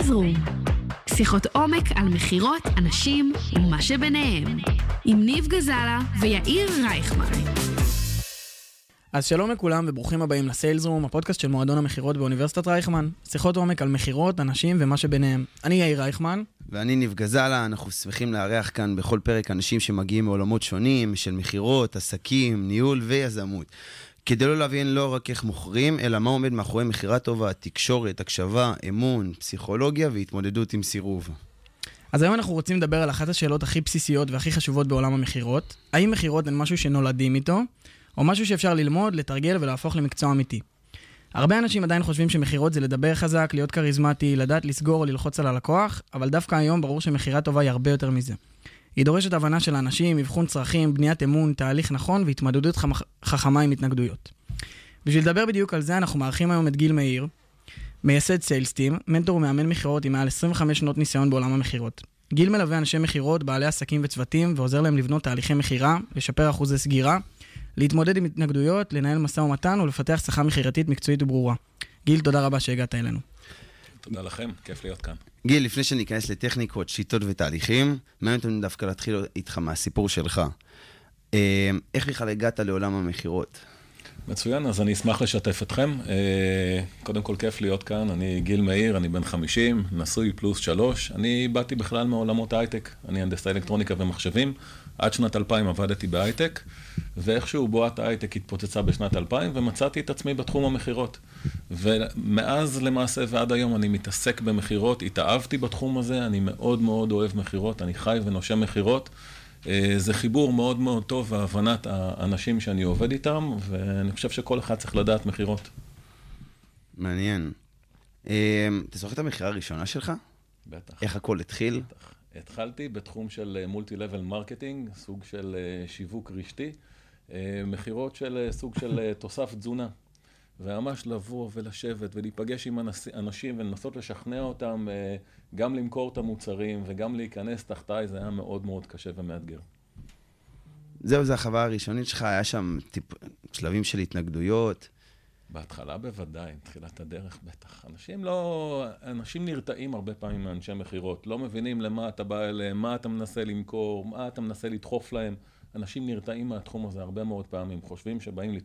סיילס רום. שיחות עומק על מחירות, אנשים ומה שביניהם. עם ניב גזלה ויאיר רייכמן. אז שלום לכולם וברוכים הבאים לסיילס רום, הפודקאסט של מועדון המחירות באוניברסיטת רייכמן. שיחות עומק על מחירות, אנשים ומה שביניהם. אני יאיר רייכמן. ואני ניב גזלה. אנחנו שמחים לארח כאן בכל פרק אנשים שמגיעים מעולמות שונים, של מחירות, עסקים, ניהול ויזמות. כדי לא להבין לא רק איך מוכרים, אלא מה עומד מאחורי מחירה טובה, תקשורת, הקשבה, אמון, פסיכולוגיה והתמודדות עם סירוב. אז היום אנחנו רוצים לדבר על אחת השאלות הכי בסיסיות והכי חשובות בעולם המחירות. האם מחירות הן משהו שנולדים איתו, או משהו שאפשר ללמוד, לתרגל ולהפוך למקצוע אמיתי? הרבה אנשים עדיין חושבים שמחירות זה לדבר חזק, להיות קריזמטי, לדעת לסגור או ללחוץ על הלקוח, אבל דווקא היום ברור שמחירה טובה היא הרבה יותר מזה. היא דורשת הבנה של האנשים, אבחון צרכים, בניית אמון, תהליך נכון והתמודדות חכמה עם התנגדויות. בשביל לדבר בדיוק על זה אנחנו מארחים היום את גיל מאיר, מייסד סיילס טים, מנטור ומאמן מחירות עם מעל 25 שנות ניסיון בעולם המחירות. גיל מלווה אנשי מחירות, בעלי עסקים וצוותים ועוזר להם לבנות תהליכי מחירה, לשפר אחוזי סגירה, להתמודד עם התנגדויות, לנהל משא ומתן ולפתח שיחה מחירתית מקצועית וברורה. גיל, תודה רבה שהגעת אלינו. תודה לכם, כיף להיות כאן. גיל, לפני שניכנס לטכניקות, שיטות ותהליכים, מעניין אותנו דווקא להתחיל איתך מהסיפור שלך. איך בכלל הגעת לעולם המחירות? מצוין, אז אני אשמח לשתף אתכם. קודם כל כיף להיות כאן, אני גיל מאיר, אני בן 50, נשוי פלוס 3. אני באתי בכלל מעולמות ההייטק, אני הנדסאי אלקטרוניקה ומחשבים. עד שנת 2000 עבדתי בהייטק, ואיכשהו בועת ההייטק התפוצצה בשנת 2000, ומצאתי את עצמי בתחום המחירות. ומאז למעשה ועד היום אני מתעסק במחירות, התאהבתי בתחום הזה, אני מאוד מאוד אוהב מחירות, אני חי ונושם מחירות. זה חיבור מאוד מאוד טוב, והבנת האנשים שאני עובד איתם, ואני חושב שכל אחד צריך לדעת מחירות. מעניין. אתה זוכר את המחירה הראשונה שלך? בטח. איך הכל התחיל? בטח. התחלתי בתחום של מולטי-לבל מרקטינג, סוג של שיווק רשתי, מחירות של סוג של תוסף תזונה. וממש לבוא ולשבת ולהיפגש עם אנשים ולנסות לשכנע אותם גם למכור את המוצרים וגם להיכנס תחתיי, זה היה מאוד מאוד קשה ומאתגר. זהו, זה החוויה הראשונית שלך, היה שם שלבים של התנגדויות. בהתחלה בוודאי, תחילת הדרך בטח. אנשים נרתעים הרבה פעמים מאנשי מחירות, לא מבינים למה אתה בא אליהם, מה אתה מנסה למכור, מה אתה מנסה לדחוף להם. אנשים נרתעים מהתחום הזה הרבה מאוד פעמים, חושבים שבאים